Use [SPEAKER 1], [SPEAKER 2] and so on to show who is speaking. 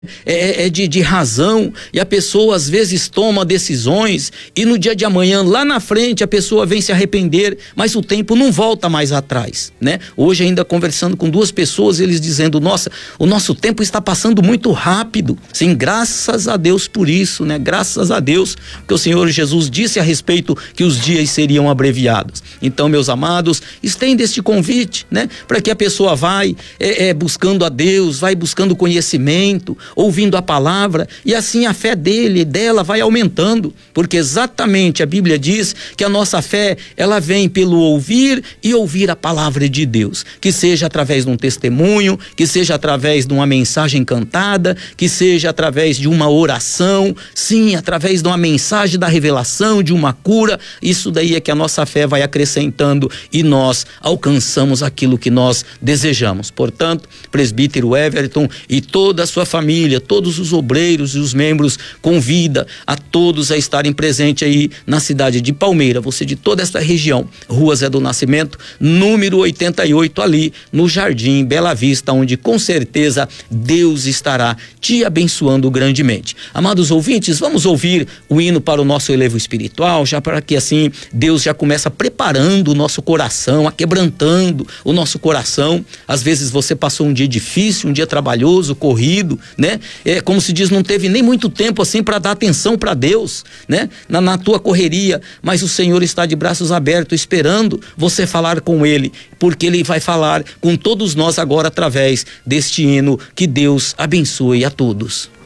[SPEAKER 1] de razão, e a pessoa às vezes toma decisões e no dia de amanhã, lá na frente, a pessoa vem se arrepender, mas o tempo não volta mais atrás, né? Hoje ainda conversando com duas pessoas, eles dizendo, nossa, o nosso tempo está passando muito rápido. Sim, graças a Deus por isso, né? Graças a Deus, porque o Senhor Jesus disse a respeito que os dias seriam abreviados. Então, meus amados, estende este convite, né? Para que a pessoa vai buscando a Deus, vai buscando conhecimento, ouvindo a palavra, e assim a fé dela vai aumentando, porque exatamente a Bíblia diz que a nossa fé, ela vem pelo ouvir e ouvir a palavra de Deus, que seja através de um testemunho, que seja através de uma mensagem cantada, que seja através de uma oração, sim, através de uma mensagem da revelação, de uma cura. Isso daí é que a nossa fé vai acrescentando e nós alcançamos aquilo que nós desejamos. Portanto, presbítero Everton e toda a sua família, todos os obreiros e os membros, convida a todos a estarem presentes aí na cidade de Palmeira, você de toda esta região, Rua Zé do Nascimento, número 88, ali no Jardim Bela Vista, onde com certeza Deus estará te abençoando grandemente. Amados ouvintes, vamos ouvir o hino para o nosso elevo espiritual, já para que assim Deus já começa preparando o nosso coração, aquebrantando o nosso coração. Às vezes você passou um dia difícil, um dia trabalhoso, corrido, né? Como se diz, não teve nem muito tempo assim para dar atenção para Deus, né? Na tua correria, mas o Senhor está de braços abertos esperando você falar com Ele, porque Ele vai falar com todos nós agora através deste hino. Que Deus abençoe a todos.